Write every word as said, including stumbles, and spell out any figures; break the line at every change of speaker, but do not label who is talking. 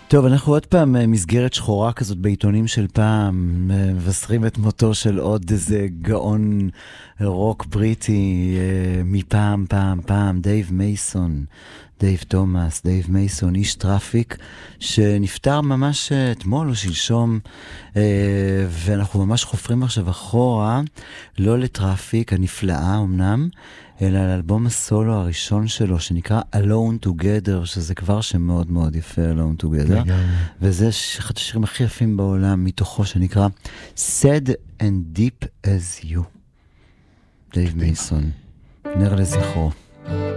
טוב, אנחנו עוד פעם מסגרת שחורה כזאת בעיתונים של פעם, מבשרים את מותו של עוד איזה גאון רוק בריטי מפעם, פעם, פעם, דייב מייסון, דייב תומאס, דייב מייסון, איש טראפיק, שנפטר ממש אתמול או שלשום, ואנחנו ממש חופרים עכשיו אחורה, לא לטראפיק, הנפלאה אמנם, אלא לאלבום הסולו הראשון שלו, שנקרא Alone Together, שזה כבר שמאוד מאוד יפה, Alone Together, וזה אחד השירים הכי יפים בעולם, מתוכו שנקרא Sad and Deep as You. דייב מייסון, נר לזכרו.